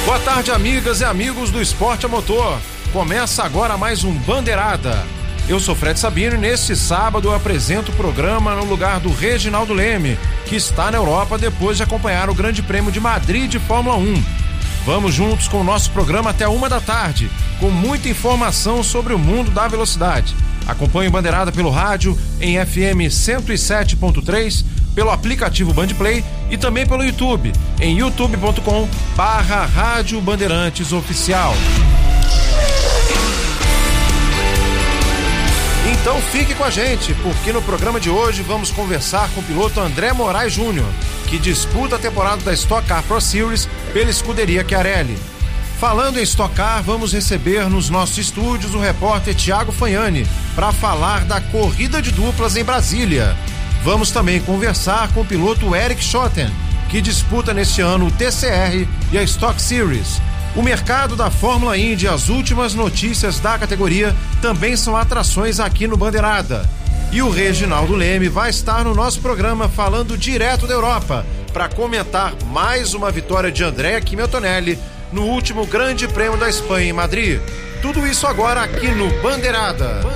Boa tarde, amigas e amigos do Esporte a Motor. Começa agora mais um Bandeirada. Eu sou Fred Sabino e neste sábado eu apresento o programa no lugar do Reginaldo Leme, que está na Europa depois de acompanhar o Grande Prêmio de Madrid de Fórmula 1. Vamos juntos com o nosso programa até 13h, com muita informação sobre o mundo da velocidade. Acompanhe o Bandeirada pelo rádio em FM 107.3, pelo aplicativo Bandplay e também pelo YouTube, em youtube.com/Rádio Bandeirantes Oficial. Então fique com a gente, porque no programa de hoje vamos conversar com o piloto André Moraes Júnior, que disputa a temporada da Stock Car Pro Series pela escuderia Chiarelli. Falando em Stock Car, vamos receber nos nossos estúdios o repórter Thiago Fagnani para falar da corrida de duplas em Brasília. Vamos também conversar com o piloto Eric Schotten, que disputa neste ano o TCR e a Stock Series. O mercado da Fórmula Indy e as últimas notícias da categoria também são atrações aqui no Bandeirada. E o Reginaldo Leme vai estar no nosso programa falando direto da Europa para comentar mais uma vitória de Andrea Antonelli no último Grande Prêmio da Espanha em Madrid. Tudo isso agora aqui no Bandeirada.